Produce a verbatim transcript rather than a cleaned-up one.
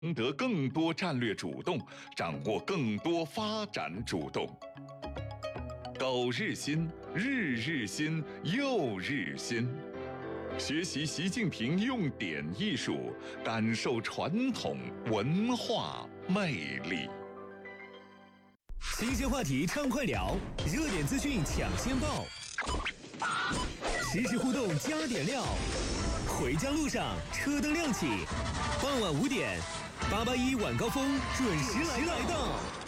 赢得更多战略主动，掌握更多发展主动。苟日新，日日新，又日新。学习习近平用典艺术，感受传统文化魅力。 新鲜话题畅快聊，热点资讯抢先报，实时互动加点料。回家路上车灯亮起，傍晚五点，八八一晚高峰准时来到。